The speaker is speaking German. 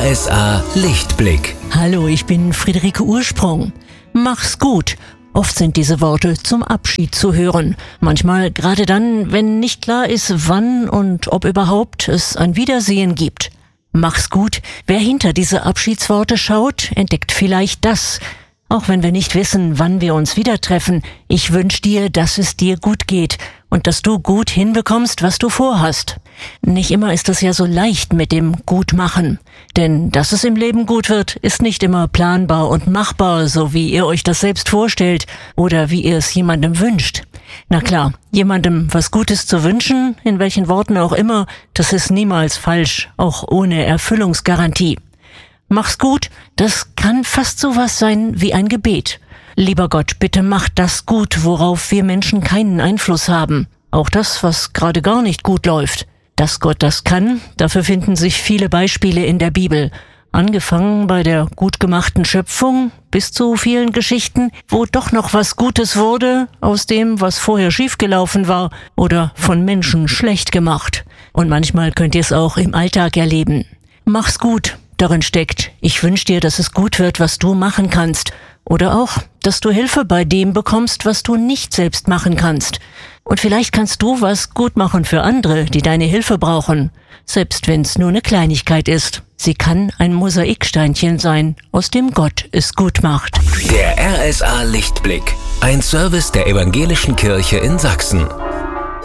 RSA Lichtblick. Hallo, ich bin Friederike Ursprung. Mach's gut. Oft sind diese Worte zum Abschied zu hören. Manchmal gerade dann, wenn nicht klar ist, wann und ob überhaupt es ein Wiedersehen gibt. Mach's gut. Wer hinter diese Abschiedsworte schaut, entdeckt vielleicht das. Auch wenn wir nicht wissen, wann wir uns wieder treffen. Ich wünsche dir, dass es dir gut geht und dass du gut hinbekommst, was du vorhast. Nicht immer ist es ja so leicht mit dem Gutmachen. Denn dass es im Leben gut wird, ist nicht immer planbar und machbar, so wie ihr euch das selbst vorstellt oder wie ihr es jemandem wünscht. Na klar, jemandem was Gutes zu wünschen, in welchen Worten auch immer, das ist niemals falsch, auch ohne Erfüllungsgarantie. Mach's gut, das kann fast sowas sein wie ein Gebet. Lieber Gott, bitte mach das gut, worauf wir Menschen keinen Einfluss haben. Auch das, was gerade gar nicht gut läuft. Dass Gott das kann, dafür finden sich viele Beispiele in der Bibel. Angefangen bei der gut gemachten Schöpfung bis zu vielen Geschichten, wo doch noch was Gutes wurde aus dem, was vorher schiefgelaufen war oder von Menschen schlecht gemacht. Und manchmal könnt ihr es auch im Alltag erleben. Mach's gut. Darin steckt, ich wünsche dir, dass es gut wird, was du machen kannst. Oder auch, dass du Hilfe bei dem bekommst, was du nicht selbst machen kannst. Und vielleicht kannst du was gut machen für andere, die deine Hilfe brauchen. Selbst wenn es nur eine Kleinigkeit ist. Sie kann ein Mosaiksteinchen sein, aus dem Gott es gut macht. Der RSA Lichtblick. Ein Service der Evangelischen Kirche in Sachsen.